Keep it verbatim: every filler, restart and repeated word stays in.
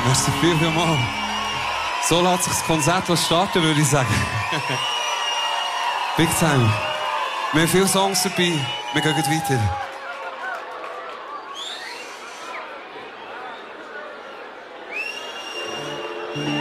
Merci viel, viel mal. So lässt sich das Konzert starten, würde ich sagen. Big time. Wir haben viele Songs dabei. Wir gehen weiter.